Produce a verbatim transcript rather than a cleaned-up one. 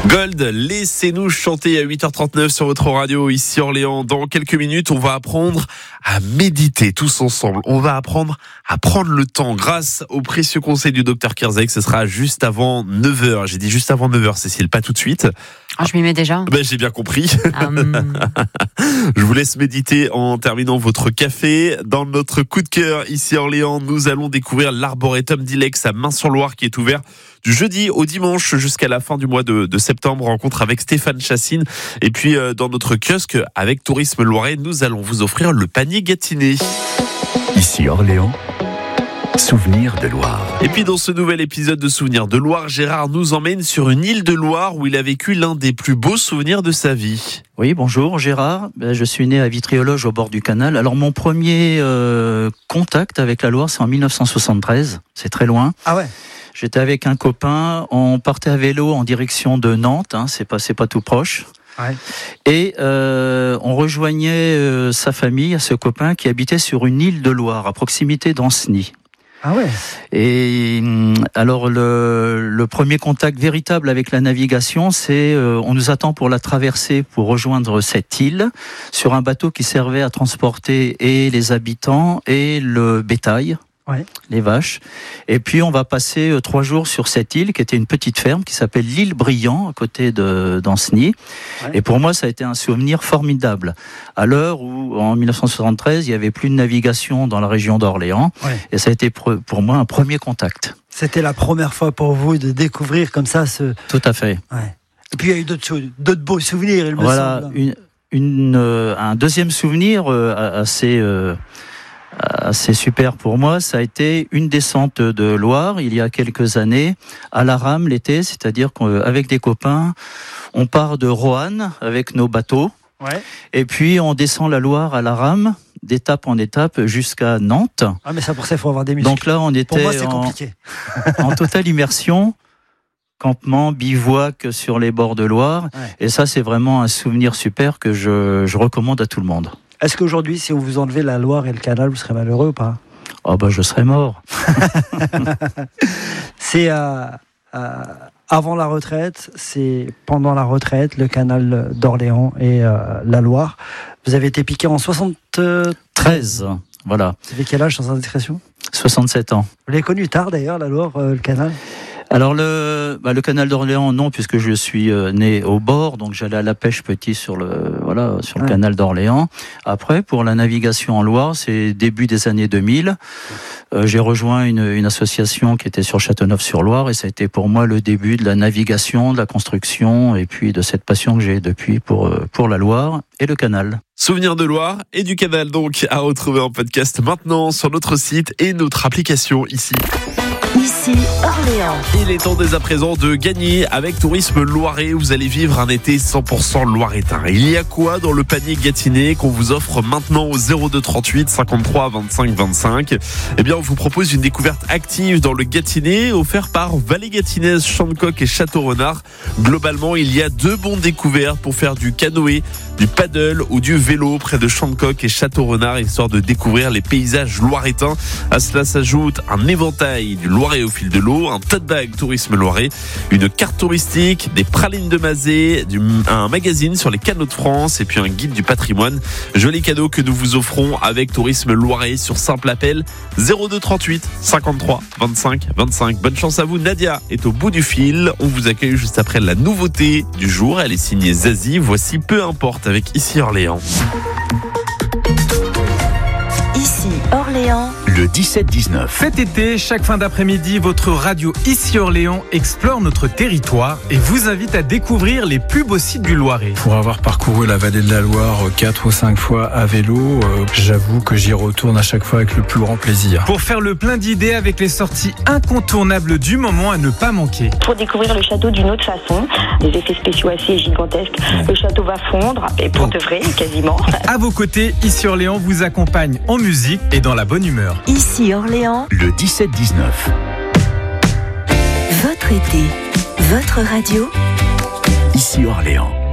Gold, laissez-nous chanter à huit heures trente-neuf sur votre radio ici Orléans. Dans quelques minutes, on va apprendre à méditer tous ensemble. On va apprendre à prendre le temps grâce aux précieux conseils du docteur Kierzek. Ce sera juste avant neuf heures. J'ai dit juste avant neuf heures, Cécile, pas tout de suite. Ah, je m'y mets déjà. Ben, j'ai bien compris. Um... Je vous laisse méditer en terminant votre café. Dans notre coup de cœur ici à Orléans, nous allons découvrir l'arboretum d'Ilex à Main-sur-Loire qui est ouvert du jeudi au dimanche jusqu'à la fin du mois de, de septembre. Rencontre avec Stéphane Chassine. Et puis euh, dans notre kiosque avec Tourisme Loiret, nous allons vous offrir le panier Gâtinais. Ici Orléans, Souvenirs de Loire. Et puis dans ce nouvel épisode de Souvenirs de Loire, Gérard nous emmène sur une île de Loire où il a vécu l'un des plus beaux souvenirs de sa vie. Oui, bonjour Gérard, je suis né à Vitry-aux-Loges au bord du canal. Alors mon premier euh, contact avec la Loire, c'est en dix-neuf cent soixante-treize, c'est très loin. Ah ouais. J'étais avec un copain, on partait à vélo en direction de Nantes, hein, c'est pas, c'est pas tout proche. Ouais. Et euh, on rejoignait euh, sa famille, ce copain qui habitait sur une île de Loire, à proximité d'Ancenis. Ah ouais. Et alors le, le premier contact véritable avec la navigation, c'est euh, on nous attend pour la traverser pour rejoindre cette île sur un bateau qui servait à transporter et les habitants et le bétail. Ouais. Les vaches. Et puis on va passer euh, trois jours sur cette île qui était une petite ferme qui s'appelle l'île Briand à côté de d'Ancenis. Ouais. Et pour moi ça a été un souvenir formidable. À l'heure où en dix-neuf cent soixante-treize il y avait plus de navigation dans la région d'Orléans. Ouais. Et ça a été pour moi un premier contact. C'était la première fois pour vous de découvrir comme ça ce. Tout à fait. Ouais. Et puis il y a eu d'autres choses, d'autres beaux souvenirs. Il me voilà semble. une, une euh, un deuxième souvenir euh, assez. Euh, assez super pour moi, ça a été une descente de Loire il y a quelques années à la rame l'été, c'est-à-dire qu'avec des copains, on part de Roanne avec nos bateaux, ouais. Et puis on descend la Loire à la rame d'étape en étape jusqu'à Nantes. Ah mais ça pour ça il faut avoir des muscles. Donc là on était pour moi, c'est en, compliqué. en totale immersion, campement, bivouac sur les bords de Loire, ouais. Et ça c'est vraiment un souvenir super que je, je recommande à tout le monde. Est-ce qu'aujourd'hui, si on vous enlevait la Loire et le canal, vous serez malheureux ou pas? Oh bah je serais mort. C'est euh, euh, avant la retraite, c'est pendant la retraite, le canal d'Orléans et euh, la Loire. Vous avez été piqué en soixante-treize. Voilà. Vous avez quel âge sans indiscrétion? soixante-sept ans. Vous l'avez connu tard d'ailleurs, la Loire, euh, le canal? Alors le, bah, le canal d'Orléans, non, puisque je suis euh, né au bord, donc j'allais à la pêche petit sur le, voilà, sur le ouais. canal d'Orléans. Après, pour la navigation en Loire, c'est début des années deux mille. Euh, j'ai rejoint une, une association qui était sur Châteauneuf-sur-Loire et ça a été pour moi le début de la navigation, de la construction et puis de cette passion que j'ai depuis pour, euh, pour la Loire et le canal. Souvenirs de Loire et du canal donc à retrouver en podcast maintenant sur notre site et notre application ici. Ici Orléans. Il est temps dès à présent de gagner avec Tourisme Loiret. Vous allez vivre un été cent pour cent loiretain. Il y a quoi dans le panier Gâtinais qu'on vous offre maintenant au zéro deux trente-huit cinquante-trois vingt-cinq vingt-cinq? Eh bien, on vous propose une découverte active dans le Gâtinais offert par Vallée Gâtinaise, Champ de Coq et Château Renard. Globalement, il y a deux bonnes découvertes pour faire du canoë, du paddle ou du vélo près de Champ de Coq et Château Renard, histoire de découvrir les paysages loiretains. À cela s'ajoute un éventail du Loiret au fil de l'eau, un tote bag Tourisme Loiret, une carte touristique, des pralines de Mazet, du, un magazine sur les canaux de France et puis un guide du patrimoine. Joli cadeau que nous vous offrons avec Tourisme Loiret sur simple appel zéro deux trente-huit cinquante-trois vingt-cinq vingt-cinq. Bonne chance à vous, Nadia est au bout du fil. On vous accueille juste après la nouveauté du jour. Elle est signée Zazie. Voici Peu importe avec Ici Orléans. Ici Orléans. Le dix-sept dix-neuf. Cet été, chaque fin d'après-midi, votre radio Ici Orléans explore notre territoire et vous invite à découvrir les plus beaux sites du Loiret. Pour avoir parcouru la vallée de la Loire quatre ou cinq fois à vélo, euh, j'avoue que j'y retourne à chaque fois avec le plus grand plaisir. Pour faire le plein d'idées avec les sorties incontournables du moment à ne pas manquer. Pour découvrir le château d'une autre façon, des effets spéciaux assez gigantesques, le château va fondre, et pour de vrai, quasiment. À vos côtés, Ici Orléans vous accompagne en musique et dans la bonne humeur. Ici Orléans. Le dix-sept dix-neuf. Votre été, votre radio. Ici Orléans.